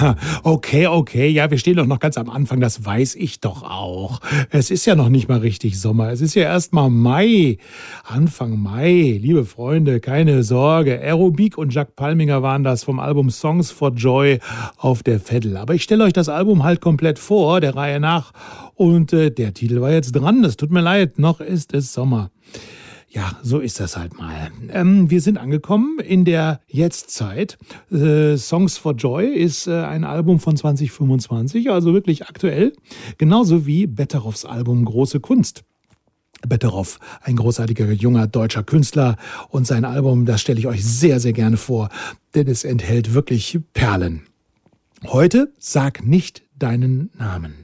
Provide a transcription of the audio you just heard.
Okay, ja, wir stehen doch noch ganz am Anfang, das weiß ich doch auch. Es ist ja noch nicht mal richtig Sommer, es ist ja erst mal Mai, Anfang Mai. Liebe Freunde, keine Sorge, Aerobik und Jacques Palminger waren das vom Album Songs for Joy auf der Veddel. Aber ich stelle euch das Album halt komplett vor, der Reihe nach. Und der Titel war jetzt dran, das tut mir leid, noch ist es Sommer. Ja, so ist das halt mal. Wir sind angekommen in der Jetztzeit. Songs for Joy ist ein Album von 2025, also wirklich aktuell. Genauso wie Betteroffs Album Große Kunst. Betteroff, ein großartiger junger deutscher Künstler. Und sein Album, das stelle ich euch sehr, sehr gerne vor, denn es enthält wirklich Perlen. Heute sag nicht deinen Namen.